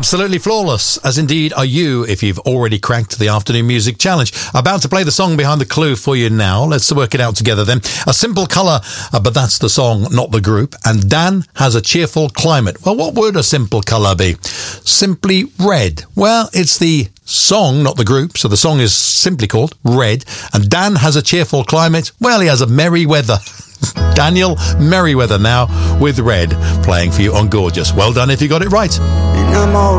Absolutely flawless, as indeed are you if you've already cracked the afternoon music challenge. About to play the song behind the clue for you now. Let's work it out together then. A simple colour, but that's the song, not the group. And Dan has a cheerful climate. Well, what would a simple colour be? Simply red. Well, it's the song, not the group, so the song is simply called Red. And Dan has a cheerful climate. Well, he has a merry weather. Daniel Merriweather now with Red, playing for you on Gorgeous. Well done if you got it right. And I'm all